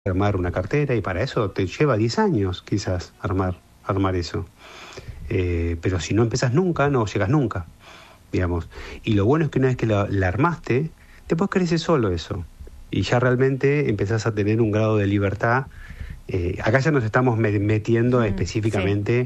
armar una cartera, y para eso te lleva 10 años quizás armar eso. Pero si no empezás nunca, no llegas nunca, digamos. Y lo bueno es que una vez que la armaste, después crece solo eso. Y ya realmente empezás a tener un grado de libertad. Acá ya nos estamos metiendo específicamente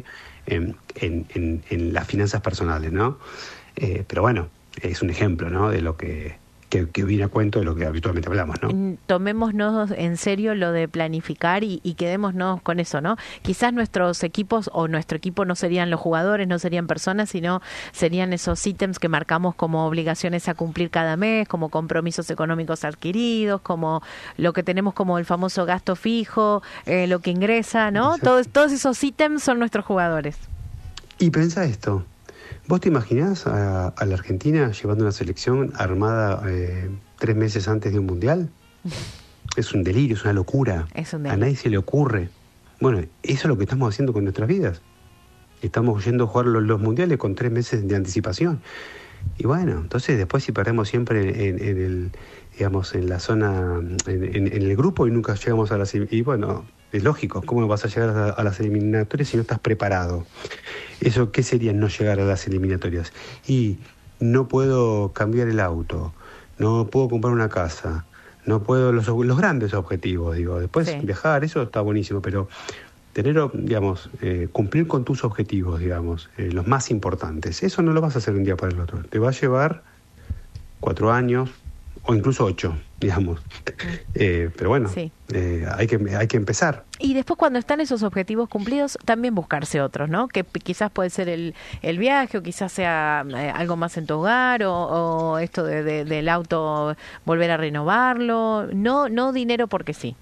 en las finanzas personales, ¿no? Pero bueno, es un ejemplo, ¿no?, de lo que viene a cuento de lo que habitualmente hablamos, ¿no? Tomémonos en serio lo de planificar y quedémonos con eso, ¿no? Quizás nuestros equipos o nuestro equipo no serían los jugadores, no serían personas, sino serían esos ítems que marcamos como obligaciones a cumplir cada mes, como compromisos económicos adquiridos, como lo que tenemos como el famoso gasto fijo, lo que ingresa, ¿no? Todos esos ítems son nuestros jugadores. Y pensá esto. ¿Vos te imaginás a la Argentina llevando una selección armada 3 meses antes de un mundial? Es un delirio, es una locura. A nadie se le ocurre. Bueno, eso es lo que estamos haciendo con nuestras vidas. Estamos yendo a jugar los mundiales con 3 meses de anticipación. Y bueno, entonces después si perdemos siempre en la zona, en el grupo y nunca llegamos a las... Y bueno, es lógico, ¿cómo vas a llegar a las eliminatorias si no estás preparado? ¿Eso qué sería no llegar a las eliminatorias? Y no puedo cambiar el auto, no puedo comprar una casa, no puedo los grandes objetivos, digo. Después viajar, eso está buenísimo, pero tener, digamos, cumplir con tus objetivos, digamos, los más importantes, eso no lo vas a hacer de un día para el otro. Te va a llevar 4 años o incluso 8, digamos. Pero bueno, hay que empezar. Y después, cuando están esos objetivos cumplidos, también buscarse otros, ¿no? Que quizás puede ser el viaje, o quizás sea algo más en tu hogar, o esto del auto, volver a renovarlo. No dinero porque sí.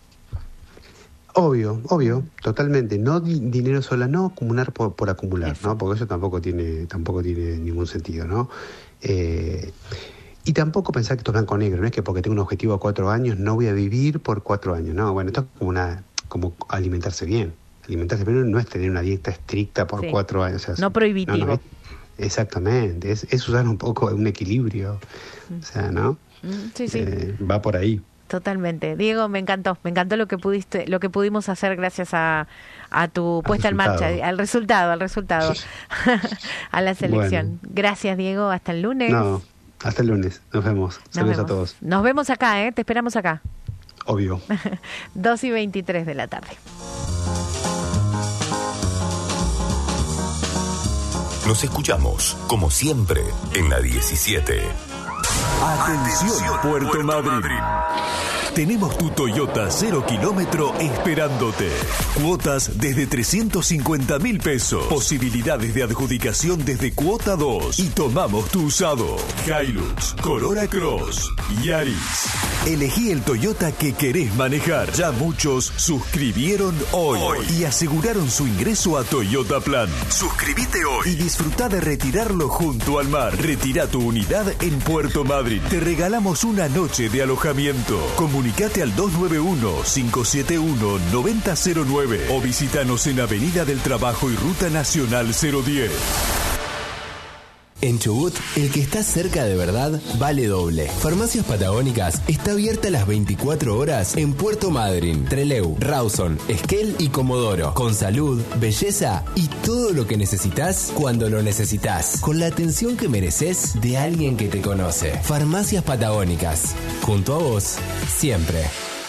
Obvio, totalmente. No dinero sola, no acumular por acumular, ¿no? Porque eso tampoco tiene ningún sentido, ¿no? Y tampoco pensar que esto es blanco-negro, no es que porque tengo un objetivo a 4 años no voy a vivir por 4 años, no. Bueno, esto es como alimentarse bien. Alimentarse bien no es tener una dieta estricta por 4 años. O sea, no prohibitivo. No, exactamente, es usar un poco un equilibrio, o sea, ¿no? Sí. Va por ahí. Totalmente. Diego, me encantó lo que pudimos hacer gracias a tu puesta en marcha, al resultado, a la selección. Bueno. Gracias, Diego, hasta el lunes. No, hasta el lunes, nos vemos. Saludos a todos. Nos vemos acá, te esperamos acá. Obvio. 2:23 de la tarde. Nos escuchamos, como siempre, en la 17. Atención, Puerto Madryn. Tenemos tu Toyota 0 kilómetro esperándote. Cuotas desde 350.000 pesos. Posibilidades de adjudicación desde cuota 2. Y tomamos tu usado. Hilux, Corolla Cross, Yaris. Elegí el Toyota que querés manejar. Ya muchos suscribieron hoy y aseguraron su ingreso a Toyota Plan. Suscríbete hoy y disfruta de retirarlo junto al mar. Retira tu unidad en Puerto Madryn. Te regalamos una noche de alojamiento. Comunicate al 291-571-9009 o visítanos en Avenida del Trabajo y Ruta Nacional 010. En Chubut, el que está cerca de verdad vale doble. Farmacias Patagónicas está abierta las 24 horas en Puerto Madryn, Trelew, Rawson, Esquel y Comodoro. Con salud, belleza y todo lo que necesitas cuando lo necesitas. Con la atención que mereces de alguien que te conoce. Farmacias Patagónicas. Junto a vos, siempre.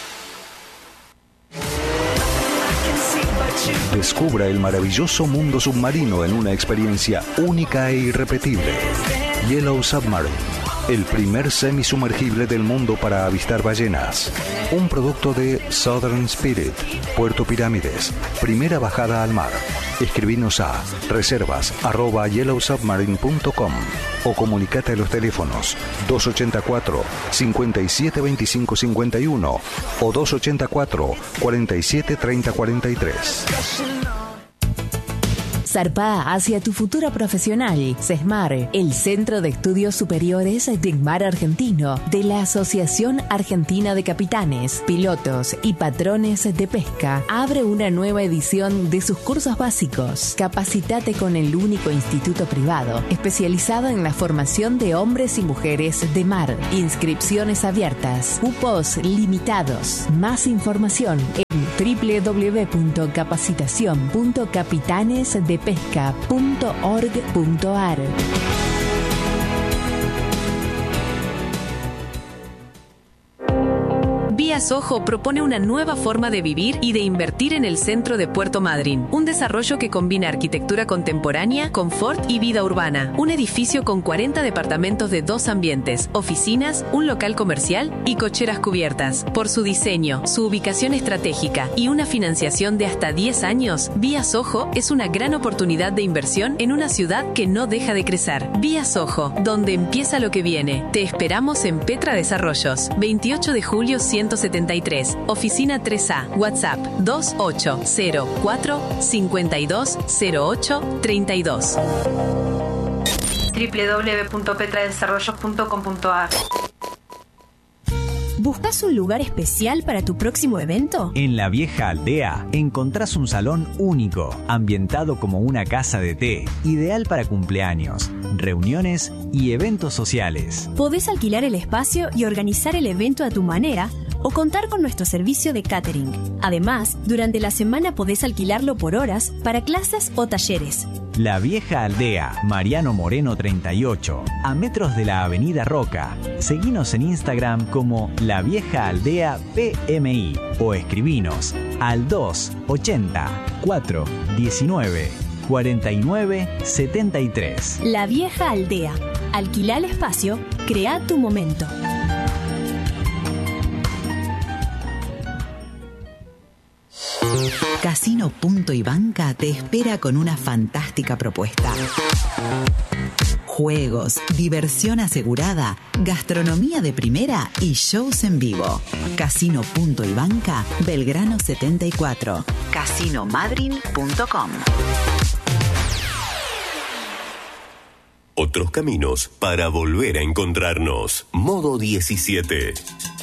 Descubra el maravilloso mundo submarino en una experiencia única e irrepetible. Yellow Submarine, el primer semisumergible del mundo para avistar ballenas. Un producto de Southern Spirit, Puerto Pirámides. Primera bajada al mar. Escribinos a reservas@yellowsubmarine.com o comunicate a los teléfonos 284-572551 o 284-473043. Zarpá hacia tu futuro profesional. CESMAR, el Centro de Estudios Superiores del Mar Argentino de la Asociación Argentina de Capitanes, Pilotos y Patrones de Pesca, abre una nueva edición de sus cursos básicos. Capacitate con el único instituto privado especializado en la formación de hombres y mujeres de mar. Inscripciones abiertas. Cupos limitados. Más información en www.capacitacion.capitanesdepesca.org.ar. Vía Soho propone una nueva forma de vivir y de invertir en el centro de Puerto Madryn. Un desarrollo que combina arquitectura contemporánea, confort y vida urbana. Un edificio con 40 departamentos de 2 ambientes, oficinas, un local comercial y cocheras cubiertas. Por su diseño, su ubicación estratégica y una financiación de hasta 10 años, Vía Soho es una gran oportunidad de inversión en una ciudad que no deja de crecer. Vía Soho, donde empieza lo que viene. Te esperamos en Petra Desarrollos, 28 de julio 173, oficina 3A, WhatsApp 2804-520832. www.petradesarrollos.com.ar. ¿Buscas un lugar especial para tu próximo evento? En La Vieja Aldea encontrás un salón único, ambientado como una casa de té, ideal para cumpleaños, reuniones y eventos sociales. Podés alquilar el espacio y organizar el evento a tu manera o contar con nuestro servicio de catering. Además, durante la semana podés alquilarlo por horas para clases o talleres. La Vieja Aldea, Mariano Moreno 38, a metros de la Avenida Roca. Seguinos en Instagram como La Vieja Aldea PMI o escribinos al 280 419 49 73. La Vieja Aldea. Alquila el espacio, crea tu momento. Casino Punto y Banca te espera con una fantástica propuesta. Juegos, diversión asegurada, gastronomía de primera y shows en vivo. Casino Punto y Banca, Belgrano 74. Casinomadryn.com. Otros caminos para volver a encontrarnos. Modo 17.